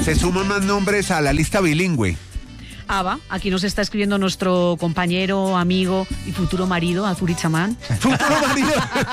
Se suman más nombres a la lista bilingüe. Ava, aquí nos está escribiendo nuestro compañero, amigo y futuro marido, Azuri Chamán. ¿Futuro marido?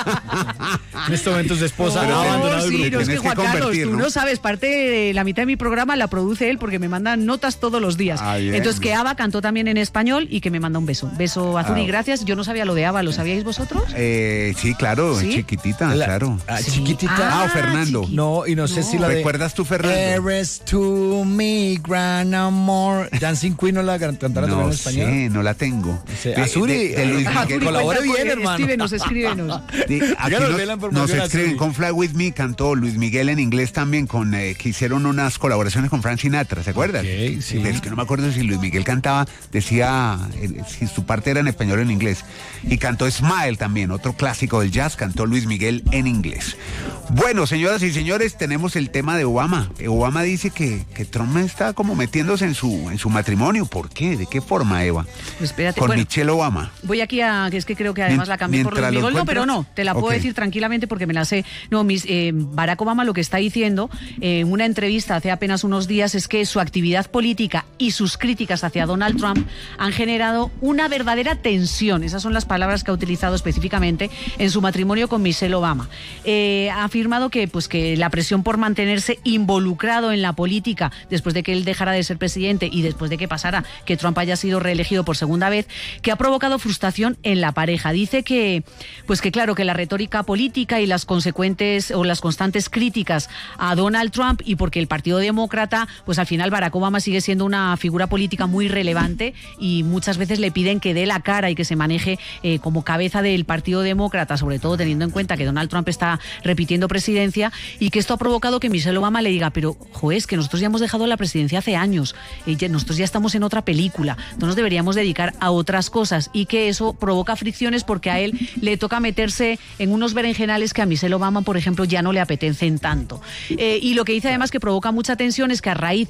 En este momento su esposa ha abandonado el sí, grupo. no, es que Tienes que Juan Carlos, convertir, tú ¿no? no sabes, parte de la mitad de mi programa la produce él porque me manda notas todos los días. Bien. Entonces que Ava cantó también en español y que me manda un beso. Beso, Azuri, gracias. Yo no sabía lo de Ava, ¿lo sabíais vosotros? Sí, claro, ¿Sí? chiquitita, claro. Chiquitita. O Fernando. chiquitita. No, y no sé si la de... ¿Recuerdas tú, Fernando? Eres tú mi gran amor. Dancing Queen no la cantaron en No español. sé, no la tengo. Sí, Azuri, de Luis Azuri, Miguel. colabore cuenta, bien, hermano. Escríbenos. Aquí Díganos bien la información, nos escriben Azuri. con Fly With Me, cantó Luis Miguel en inglés también, que hicieron unas colaboraciones con Frank Sinatra, ¿se acuerdan? Ok, sí. Es que no me acuerdo si Luis Miguel cantaba, decía, si su parte era en español o en inglés. Y cantó Smile también, otro clásico del jazz, cantó Luis Miguel en inglés. Bueno, señoras y señores, tenemos el tema de Obama. Obama dice que Trump está como metiéndose en su matrimonio. ¿Por qué? ¿De qué forma, Eva? Pues espérate, Con bueno, Michelle Obama. voy aquí a, que es que creo que además la cambié por Luis Mientras lo Miguel, no, pero encuentras. no, te la puedo Ok. decir tranquilamente porque me la sé. No, Barack Obama lo que está diciendo en una entrevista hace apenas unos días es que su actividad política y sus críticas hacia Donald Trump han generado una verdadera tensión. Esas son las palabras que ha utilizado específicamente en su matrimonio con Michelle Obama. Ha afirmado que la presión por mantenerse involucrado en la política después de que él dejara de ser presidente y después de que pasara que Trump haya sido reelegido por segunda vez, que ha provocado frustración en la pareja. Dice que claro, que la retórica política y las consecuentes o las constantes críticas a Donald Trump y porque el Partido Demócrata, pues al final Barack Obama sigue siendo una figura política muy relevante y muchas veces le piden que dé la cara y que se maneje como cabeza del Partido Demócrata, sobre todo teniendo en cuenta que Donald Trump está repitiendo presidencia y que esto ha provocado que Michelle Obama le diga, pero es que nosotros ya hemos dejado la presidencia hace años, nosotros ya estamos en otra película, no nos deberíamos dedicar a otras cosas y que eso provoca fricciones porque a él le toca meterse en unos berenjenales que a Michelle Obama, por ejemplo, ya no le apetecen tanto. Y lo que dice además que provoca mucha tensión es que a raíz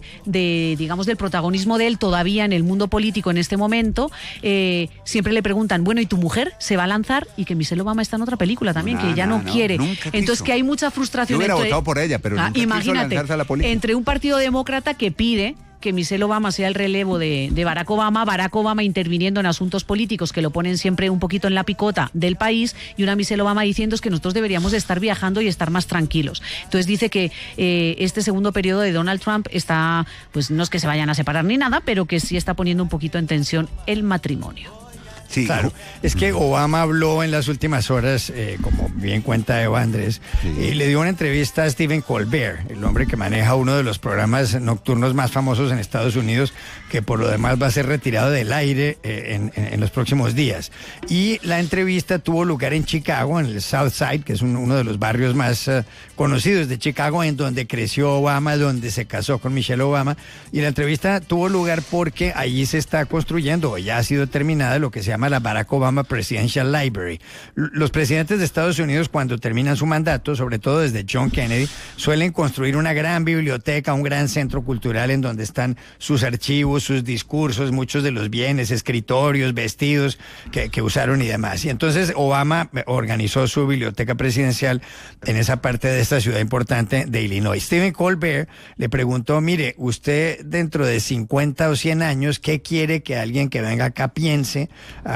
del protagonismo de él todavía en el mundo político en este momento, siempre le preguntan, bueno, ¿y tu mujer se va a lanzar? Y que Michelle Obama está en otra película también, que ella no quiere. Entonces que hay mucha frustración. Yo hubiera votado por ella, pero nunca quiso lanzarse a la política. Entre un partido demócrata que pide que Michelle Obama sea el relevo de Barack Obama interviniendo en asuntos políticos que lo ponen siempre un poquito en la picota del país, y una Michelle Obama diciendo es que nosotros deberíamos de estar viajando y estar más tranquilos. Entonces dice que este segundo periodo de Donald Trump está, pues no es que se vayan a separar ni nada, pero que sí está poniendo un poquito en tensión el matrimonio. Sí, Claro, es que Obama habló en las últimas horas, como bien cuenta Eva Andrés, y le dio una entrevista a Stephen Colbert, el hombre que maneja uno de los programas nocturnos más famosos en Estados Unidos, que por lo demás va a ser retirado del aire en los próximos días. Y la entrevista tuvo lugar en Chicago, en el South Side, que es uno de los barrios más conocidos de Chicago, en donde creció Obama, donde se casó con Michelle Obama. Y la entrevista tuvo lugar porque allí se está construyendo, o ya ha sido terminada, lo que se llama la Barack Obama Presidential Library. Los presidentes de Estados Unidos, cuando terminan su mandato, sobre todo desde John Kennedy, suelen construir una gran biblioteca, un gran centro cultural en donde están sus archivos, sus discursos, muchos de los bienes, escritorios, vestidos que usaron y demás. Y entonces Obama organizó su biblioteca presidencial en esa parte de esta ciudad importante de Illinois. Stephen Colbert le preguntó, mire, usted dentro de 50 o 100 años, ¿qué quiere que alguien que venga acá piense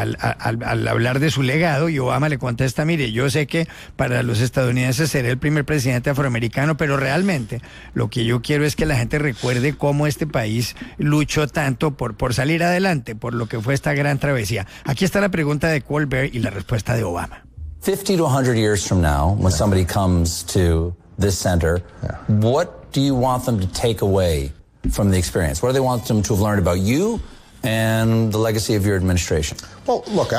al hablar de su legado? Y Obama le contesta, mire, yo sé que para los estadounidenses seré el primer presidente afroamericano, pero realmente lo que yo quiero es que la gente recuerde cómo este país luchó tanto por salir adelante, por lo que fue esta gran travesía. Aquí está la pregunta de Colbert y la respuesta de Obama. 50 to 100 years from now, when somebody comes to this center, what do you want them to take away from the experience? What do they want them to have learned about you and the legacy of your administration? Well, look,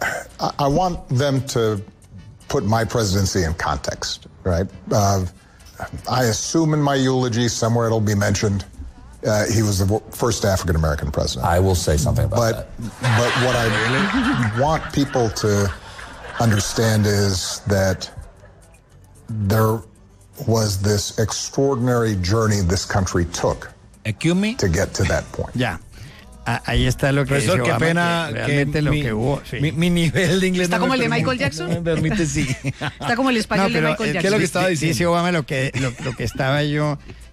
I want them to put my presidency in context, right? I assume in my eulogy somewhere it'll be mentioned he was the first African-American president. I will say something about that. But what I want people to understand is that there was this extraordinary journey this country took Excuse me. to get to that point. Ya. Ahí está lo que dice Profesor, qué Obama, pena que realmente lo que hubo. Sí. Mi nivel de inglés ¿Está no como me el de permite- Michael Jackson? No me permite, sí. Está como el español de Michael ¿qué es Jackson. lo que estaba diciendo? Dice Obama lo que estaba yo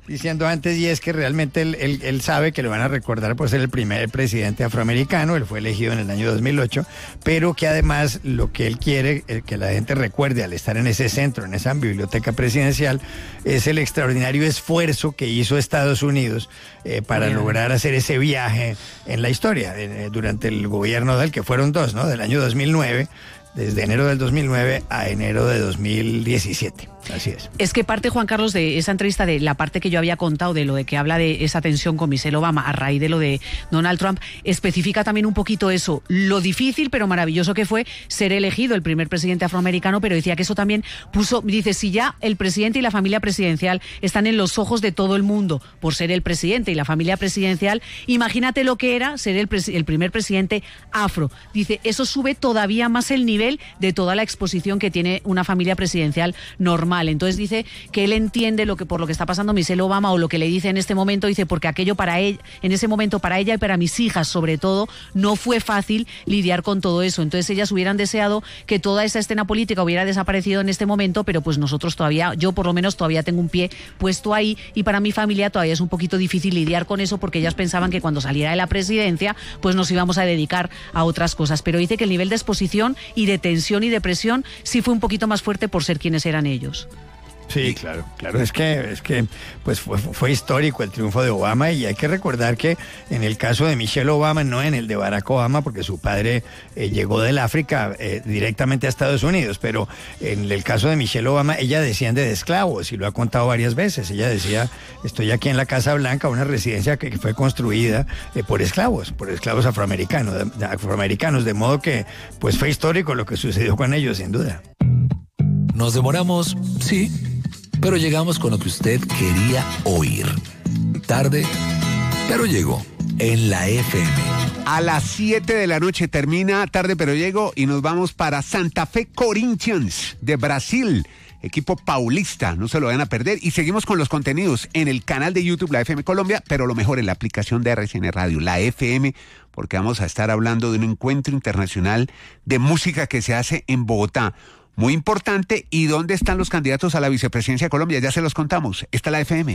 diciendo antes, y es que realmente él sabe que lo van a recordar por ser el primer presidente afroamericano. Él fue elegido en el año 2008, pero que además lo que él quiere que la gente recuerde al estar en ese centro, en esa biblioteca presidencial, es el extraordinario esfuerzo que hizo Estados Unidos para lograr hacer ese viaje en la historia, durante el gobierno del que fueron dos, ¿no? Del año 2009, desde enero del 2009 a enero de 2017. Así es. Es que parte, Juan Carlos, de esa entrevista, de la parte que yo había contado, de lo de que habla de esa tensión con Michelle Obama a raíz de lo de Donald Trump, especifica también un poquito eso, lo difícil pero maravilloso que fue ser elegido el primer presidente afroamericano, pero decía que eso también dice, si ya el presidente y la familia presidencial están en los ojos de todo el mundo por ser el presidente y la familia presidencial, imagínate lo que era ser el primer presidente afro. Dice, eso sube todavía más el nivel de toda la exposición que tiene una familia presidencial normal. Entonces dice que él entiende por lo que está pasando Michelle Obama, o lo que le dice en este momento, dice, porque aquello para ella, en ese momento para ella y para mis hijas sobre todo, no fue fácil lidiar con todo eso. Entonces ellas hubieran deseado que toda esa escena política hubiera desaparecido en este momento, pero pues nosotros todavía, yo por lo menos todavía tengo un pie puesto ahí, y para mi familia todavía es un poquito difícil lidiar con eso, porque ellas pensaban que cuando saliera de la presidencia pues nos íbamos a dedicar a otras cosas. Pero dice que el nivel de exposición y de tensión y de presión sí fue un poquito más fuerte por ser quienes eran ellos. Sí, claro, es que pues fue histórico el triunfo de Obama, y hay que recordar que en el caso de Michelle Obama, no en el de Barack Obama, porque su padre llegó del África directamente a Estados Unidos, pero en el caso de Michelle Obama, ella desciende de esclavos, y lo ha contado varias veces. Ella decía, estoy aquí en la Casa Blanca, una residencia que fue construida por esclavos afroamericanos, de modo que pues fue histórico lo que sucedió con ellos, sin duda. Nos demoramos, sí, pero llegamos con lo que usted quería oír. Tarde, pero llegó en la FM. A las 7 de la noche termina Tarde pero Llego, y nos vamos para Santa Fe Corinthians de Brasil, equipo paulista, no se lo van a perder. Y seguimos con los contenidos en el canal de YouTube, la FM Colombia, pero lo mejor en la aplicación de RCN Radio, la FM, porque vamos a estar hablando de un encuentro internacional de música que se hace en Bogotá. Muy importante. ¿Y dónde están los candidatos a la vicepresidencia de Colombia? Ya se los contamos. Está la FM.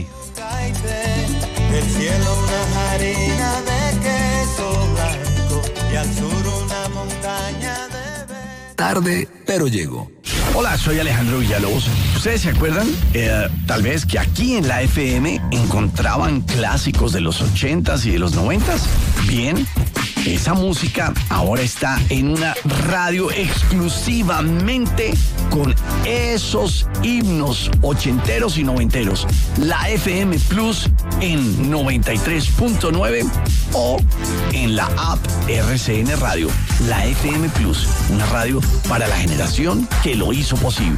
El cielo una harina de queso blanco y al sur una montaña de... Tarde, pero llego. Hola, soy Alejandro Villalobos. ¿Ustedes se acuerdan? Tal vez que aquí en la FM encontraban clásicos de los 80s y de los 90s. Bien, esa música ahora está en una radio exclusivamente con esos himnos ochenteros y noventeros. La FM Plus en 93.9 o en la app RCN Radio. La FM Plus, una radio para la generación que lo hizo posible.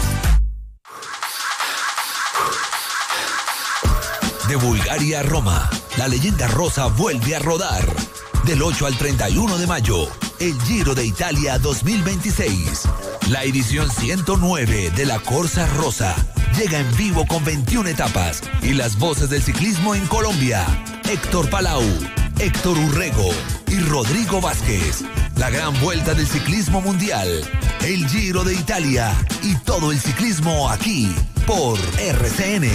De Bulgaria a Roma, la leyenda rosa vuelve a rodar. Del 8 al 31 de mayo, el Giro de Italia 2026. La edición 109 de la Corsa Rosa llega en vivo con 21 etapas y las voces del ciclismo en Colombia. Héctor Palau, Héctor Urrego y Rodrigo Vázquez. La gran vuelta del ciclismo mundial, el Giro de Italia y todo el ciclismo aquí por RCN.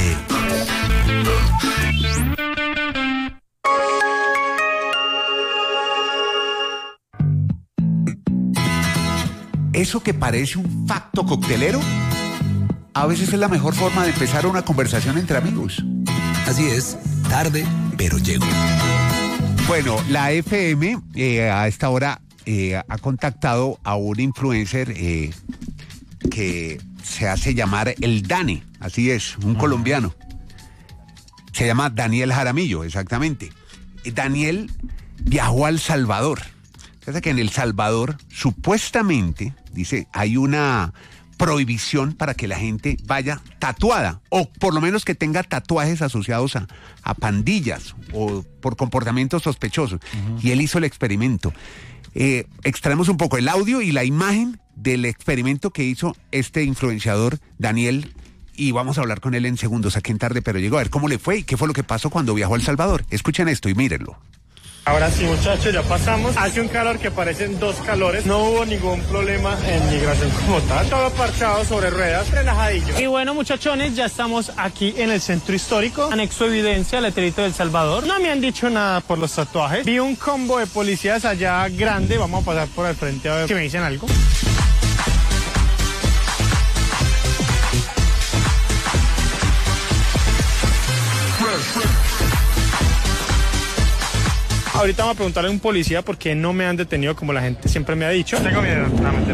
Eso que parece un facto coctelero, a veces es la mejor forma de empezar una conversación entre amigos. Así es, tarde, pero llego. Bueno, la FM a esta hora ha contactado a un influencer que se hace llamar el Dani, así es, un colombiano. Se llama Daniel Jaramillo, exactamente. Daniel viajó a El Salvador. Fíjate que en El Salvador, supuestamente, dice, hay una prohibición para que la gente vaya tatuada, o por lo menos que tenga tatuajes asociados a pandillas o por comportamientos sospechosos. Y él hizo el experimento. Extraemos un poco el audio y la imagen del experimento que hizo este influenciador Daniel, y vamos a hablar con él en segundos aquí en Tarde pero Llegó, a ver cómo le fue y qué fue lo que pasó cuando viajó a El Salvador. Escuchen esto y mírenlo. Ahora sí, muchachos, ya pasamos. Hace un calor que parecen dos calores. No hubo ningún problema en migración como tal. Todo parchado sobre ruedas, relajadillo. Y bueno, muchachones, ya estamos aquí en el centro histórico. Anexo evidencia, letrerito del Salvador. No me han dicho nada por los tatuajes. Vi un combo de policías allá grande. Vamos a pasar por el frente a ver si me dicen algo. Ahorita vamos a preguntarle a un policía por qué no me han detenido como la gente siempre me ha dicho. Tengo miedo, no, mentira.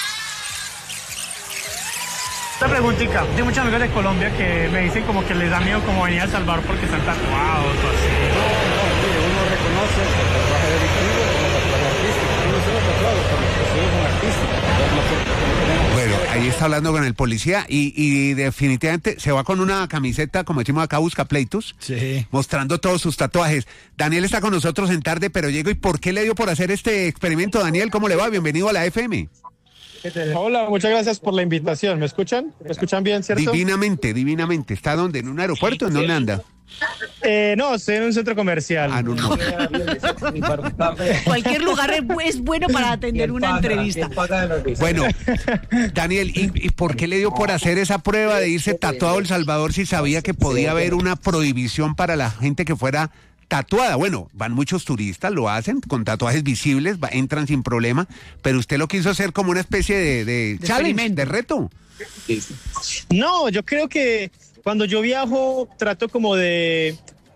Esta preguntita, tengo muchos amigos de Colombia que me dicen como que les da miedo como venir a El Salvador porque están tatuados o así. No, uno reconoce el tatuaje delictivo como tatuaje artístico. Uno se lo tatuado porque los estudios son artísticos. Bueno, ahí está hablando con el policía y definitivamente se va con una camiseta, como decimos acá, buscapleitos, sí, mostrando todos sus tatuajes. Daniel está con nosotros en Tarde, pero llego. ¿Y por qué le dio por hacer este experimento, Daniel? ¿Cómo le va? Bienvenido a la FM. Hola, muchas gracias por la invitación. ¿Me escuchan? ¿Me escuchan bien, cierto? Divinamente, divinamente. ¿Está dónde? ¿En un aeropuerto? ¿En dónde anda? No, estoy en un centro comercial. Ah, no. Cualquier lugar es bueno para atender una entrevista. Bueno, Daniel, ¿y por qué le dio por hacer esa prueba de irse tatuado a El Salvador si sabía que podía haber una prohibición para la gente que fuera tatuada? Bueno, van muchos turistas, lo hacen con tatuajes visibles, entran sin problema, pero usted lo quiso hacer como una especie de challenge, de reto. No, yo creo que cuando yo viajo trato como de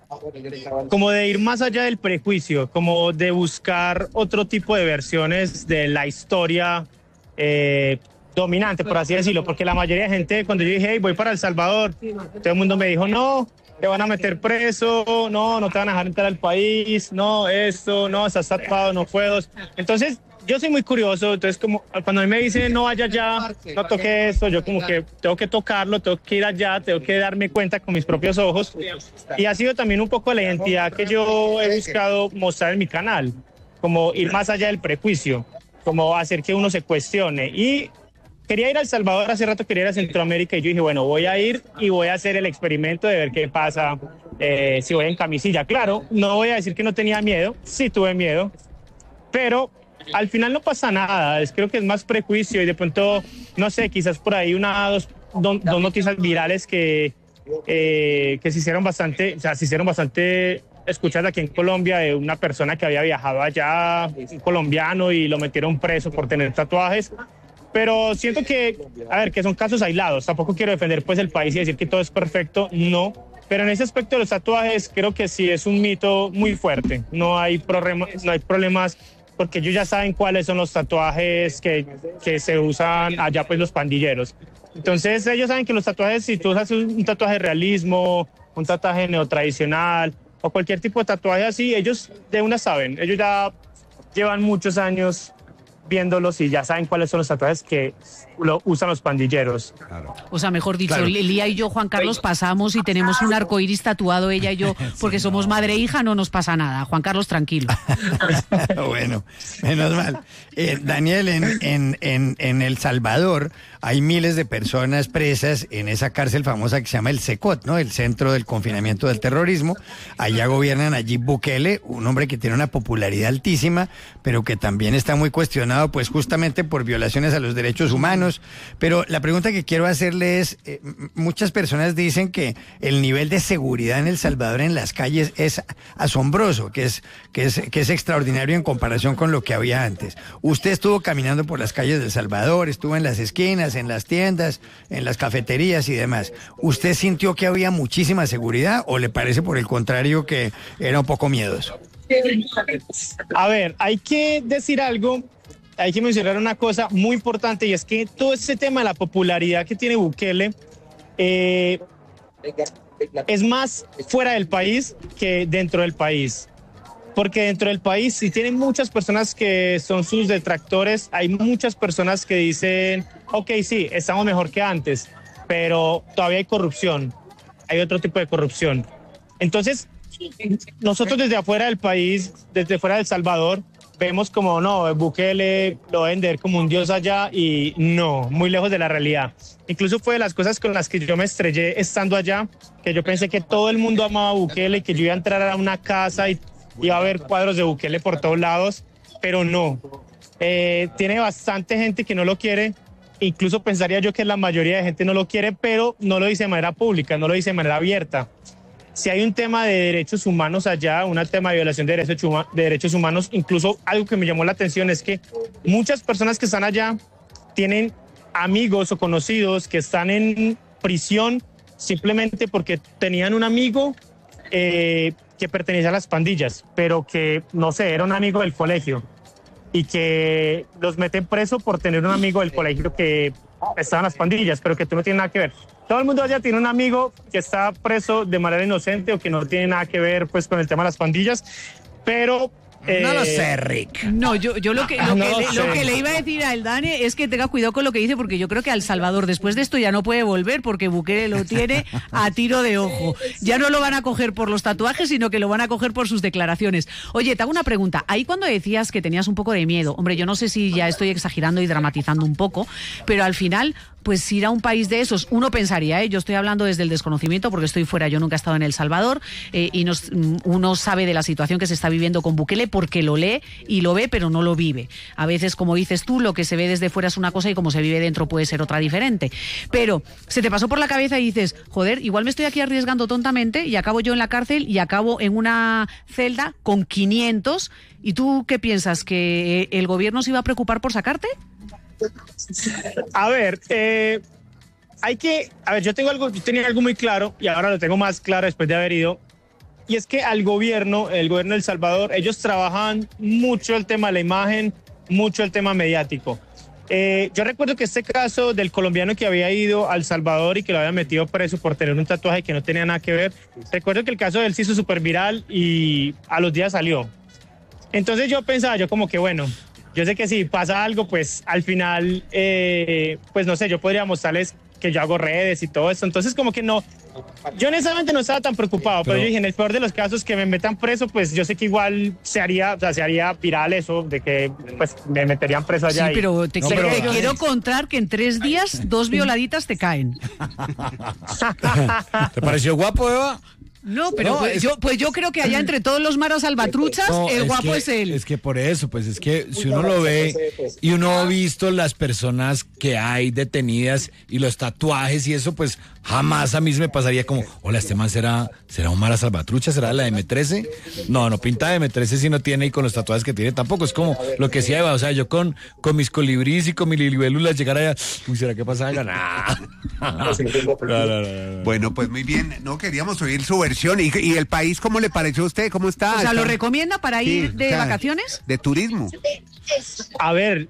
ir más allá del prejuicio, como de buscar otro tipo de versiones de la historia dominante, por así decirlo, porque la mayoría de gente, cuando yo dije, hey, voy para El Salvador, todo el mundo me dijo, no, te van a meter preso, no te van a dejar entrar al país, no, esto, no, estás tatuado, no puedo. Entonces, yo soy muy curioso, entonces como cuando a mí me dicen no vaya allá, no toque esto, yo como que tengo que tocarlo, tengo que ir allá, tengo que darme cuenta con mis propios ojos. Y ha sido también un poco la identidad que yo he buscado mostrar en mi canal, como ir más allá del prejuicio, como hacer que uno se cuestione. Y quería ir a El Salvador, hace rato quería ir a Centroamérica y yo dije, bueno, voy a ir y voy a hacer el experimento de ver qué pasa si voy en camisilla. Claro, no voy a decir que no tenía miedo, sí tuve miedo, pero al final no pasa nada, creo que es más prejuicio y de pronto, no sé, quizás por ahí dos noticias virales que se hicieron bastante, escuchadas aquí en Colombia de una persona que había viajado allá, un colombiano, y lo metieron preso por tener tatuajes. Pero siento que son casos aislados, tampoco quiero defender pues el país y decir que todo es perfecto, no. Pero en ese aspecto de los tatuajes creo que sí es un mito muy fuerte, no hay problemas porque ellos ya saben cuáles son los tatuajes que se usan allá, pues los pandilleros. Entonces ellos saben que los tatuajes, si tú usas un tatuaje de realismo, un tatuaje neotradicional o cualquier tipo de tatuaje así, ellos de una saben, ellos ya llevan muchos años viéndolos y ya saben cuáles son los tatuajes que lo usan los pandilleros. Claro. O sea, mejor dicho, Claro. Lía y yo, Juan Carlos, pasamos y tenemos un arcoíris tatuado, ella y yo, porque somos madre e hija, no nos pasa nada. Juan Carlos, tranquilo. Bueno, menos mal. Daniel, en El Salvador hay miles de personas presas en esa cárcel famosa que se llama el CECOT, ¿no? El Centro del Confinamiento del Terrorismo. Allá gobiernan Nayib Bukele, un hombre que tiene una popularidad altísima, pero que también está muy cuestionado, pues justamente por violaciones a los derechos humanos. Pero la pregunta que quiero hacerle es, muchas personas dicen que el nivel de seguridad en El Salvador en las calles es asombroso, que es extraordinario en comparación con lo que había antes. Usted estuvo caminando por las calles de El Salvador, estuvo en las esquinas, en las tiendas, en las cafeterías y demás. ¿Usted sintió que había muchísima seguridad o le parece por el contrario que era un poco miedoso? A ver, hay que decir algo, hay que mencionar una cosa muy importante, y es que todo ese tema de la popularidad que tiene Bukele es más fuera del país que dentro del país. Porque dentro del país sí tienen muchas personas que son sus detractores, hay muchas personas que dicen, ok, sí, estamos mejor que antes, pero todavía hay corrupción, hay otro tipo de corrupción. Entonces, nosotros desde afuera del país, desde fuera de El Salvador, vemos como, no, Bukele lo deben de ver como un dios allá, y no, muy lejos de la realidad. Incluso fue de las cosas con las que yo me estrellé estando allá, que yo pensé que todo el mundo amaba a Bukele, que yo iba a entrar a una casa y iba a haber cuadros de Bukele por todos lados, pero no. Tiene bastante gente que no lo quiere, incluso pensaría yo que la mayoría de gente no lo quiere, pero no lo dice de manera pública, no lo dice de manera abierta. Si hay un tema de derechos humanos allá, un tema de violación de derechos humanos, incluso algo que me llamó la atención es que muchas personas que están allá tienen amigos o conocidos que están en prisión simplemente porque tenían un amigo que pertenecía a las pandillas, pero que, no sé, era un amigo del colegio y que los meten preso por tener un amigo del colegio que estaba en las pandillas, pero que tú no tienes nada que ver. Todo el mundo allá tiene un amigo que está preso de manera inocente o que no tiene nada que ver pues con el tema de las pandillas, pero... No lo sé, Rick. No, yo lo que le iba a decir a Eldane es que tenga cuidado con lo que dice, porque yo creo que a El Salvador después de esto ya no puede volver, porque Bukele lo tiene a tiro de ojo. Ya no lo van a coger por los tatuajes, sino que lo van a coger por sus declaraciones. Oye, te hago una pregunta. Ahí cuando decías que tenías un poco de miedo, hombre, yo no sé si ya estoy exagerando y dramatizando un poco, pero al final... Pues ir a un país de esos, uno pensaría, yo estoy hablando desde el desconocimiento porque estoy fuera, yo nunca he estado en El Salvador, y uno sabe de la situación que se está viviendo con Bukele porque lo lee y lo ve, pero no lo vive. A veces, como dices tú, lo que se ve desde fuera es una cosa y como se vive dentro puede ser otra diferente. Pero se te pasó por la cabeza y dices, joder, igual me estoy aquí arriesgando tontamente y acabo yo en la cárcel y acabo en una celda con 500. ¿Y tú qué piensas? ¿Que el gobierno se iba a preocupar por sacarte? A ver, yo tenía algo muy claro y ahora lo tengo más claro después de haber ido, y es que el gobierno de El Salvador, ellos trabajan mucho el tema de la imagen, mucho el tema mediático. Yo recuerdo que este caso del colombiano que había ido a El Salvador y que lo habían metido preso por tener un tatuaje que no tenía nada que ver, recuerdo que el caso de él se hizo súper viral y a los días salió. Entonces yo pensaba, como que bueno... Yo sé que si pasa algo, pues al final, pues no sé, yo podría mostrarles que yo hago redes y todo eso. Entonces como que no, yo honestamente no estaba tan preocupado, pero yo dije, en el peor de los casos que me metan preso, pues yo sé que igual se haría viral eso, de que pues me meterían preso allá. Sí, pero te quiero contar que en 3 días 2 violaditas te caen. ¿Te pareció guapo, Eva? No, pero yo creo que allá entre todos los maras salvatruchas, el guapo es él. Es que por eso, pues es que si uno lo ve y uno ha visto las personas que hay detenidas y los tatuajes y eso, pues jamás a mí se me pasaría como, hola, este man será un mara salvatrucha, será la M13. No pinta de M13 si no tiene y con los tatuajes que tiene tampoco. Es como lo que decía Eva, o sea, yo con mis colibríes y con mis libélulas llegar allá, ¿será que pasa algo? No. Bueno, pues muy bien, no queríamos oír su versión. ¿Y el país cómo le pareció a usted? ¿Cómo está? O sea, ¿lo recomienda para ir de vacaciones? De turismo. A ver,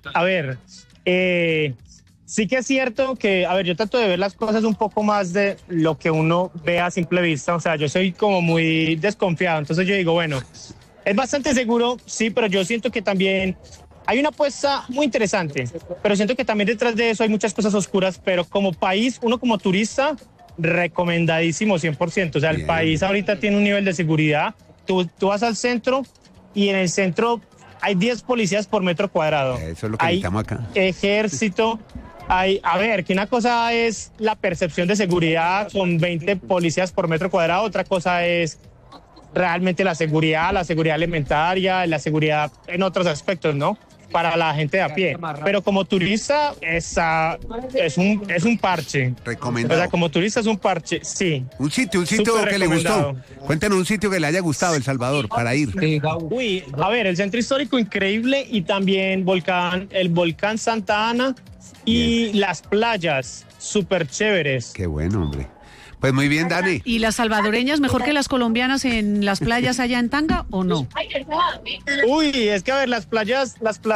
sí que es cierto que, yo trato de ver las cosas un poco más de lo que uno ve a simple vista. O sea, yo soy como muy desconfiado. Entonces yo digo, bueno, es bastante seguro, sí, pero yo siento que también hay una apuesta muy interesante. Pero siento que también detrás de eso hay muchas cosas oscuras. Pero como país, uno como turista, recomendadísimo 100%. O sea, el país ahorita tiene un nivel de seguridad. Tú vas al centro y en el centro hay 10 policías por metro cuadrado. Eso es lo que necesitamos acá. Ejército. Que una cosa es la percepción de seguridad con 20 policías por metro cuadrado, otra cosa es realmente la seguridad alimentaria, la seguridad en otros aspectos, ¿no? Para la gente de a pie. Pero como turista es un parche. Recomendado. O sea, como turista es un parche, sí. Un sitio que le gustó. Cuéntanos un sitio que le haya gustado El Salvador para ir. Uy, el centro histórico increíble y también el volcán Santa Ana y las playas súper chéveres. Qué bueno, hombre. Pues muy bien, Dani. ¿Y las salvadoreñas mejor que las colombianas en las playas allá en Tanga o no? Uy, es que las playas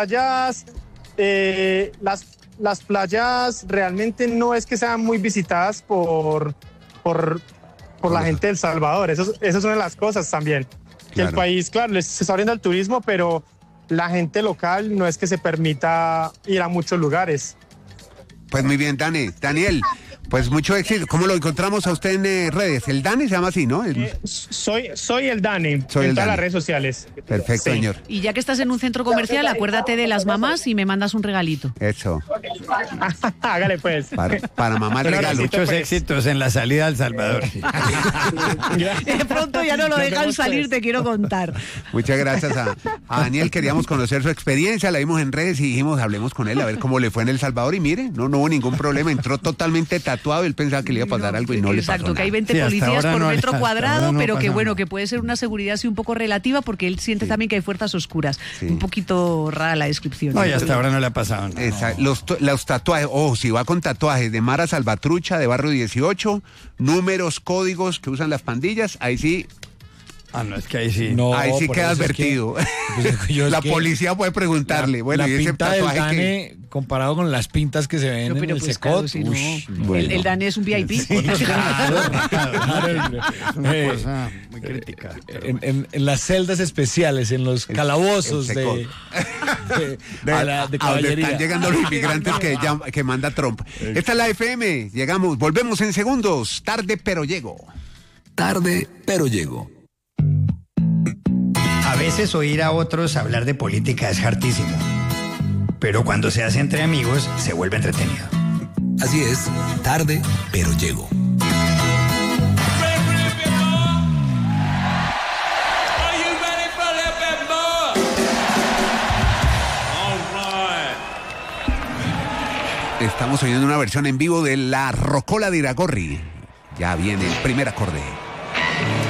realmente no es que sean muy visitadas por la gente de El Salvador. Eso es una de las cosas también. Que Claro. el país, claro, se está abriendo al turismo, pero la gente local no es que se permita ir a muchos lugares. Pues muy bien, Daniel. Pues mucho éxito. ¿Cómo lo encontramos a usted en redes? El Dani se llama así, ¿no? Soy el Dani Soy en el todas Dani. las redes sociales. Perfecto, Sí. señor. Y ya que estás en un centro comercial, acuérdate de las mamás y me mandas un regalito. Eso. Hágale pues. Para mamá el Un regalo. abracito, Muchos pues. éxitos en la salida al Salvador. De pronto ya no lo Nos dejan vemos, salir, pues. te quiero contar. Muchas gracias a Daniel. Queríamos conocer su experiencia, la vimos en redes y dijimos, hablemos con él a ver cómo le fue en El Salvador. Y mire, no hubo ningún problema. Entró totalmente tatuado y él pensaba que le iba a pasar algo y no le pasó Exacto, que hay nada. 20 Sí, hasta policías ahora por no, metro hasta cuadrado, ahora no pero que pasa bueno, nada. que puede ser una seguridad así un poco relativa porque él siente también que hay fuerzas oscuras. Sí. Un poquito rara la descripción. No, y hasta ahora no le ha pasado nada. Los tatuajes, si va con tatuajes de Mara Salvatrucha, de Barrio 18, números, códigos que usan las pandillas, ahí sí, Ah, no, es que ahí sí. No, ahí sí por queda eso es que- advertido. pues, yo es La que policía puede preguntarle, bueno, la y ese pinta del tatuaje que... Dane comparado con las pintas que se ven No, en pero el pues, Secot. claro, sí, no. ush, bueno. El Dani es un VIP. Una Eh, cosa muy crítica. en las celdas especiales, en los calabozos el de a donde caballería. están llegando los inmigrantes que manda Trump. Esta es la FM, llegamos, volvemos en segundos, tarde pero llego. Tarde, pero llego. A veces oír a otros hablar de política es hartísimo. Pero cuando se hace entre amigos, se vuelve entretenido. Así es, tarde, pero llego. Estamos oyendo una versión en vivo de La Rocola de Iragorri. Ya viene el primer acorde.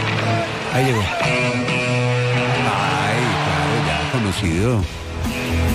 Ahí llegó. Ay, claro, ya conocido.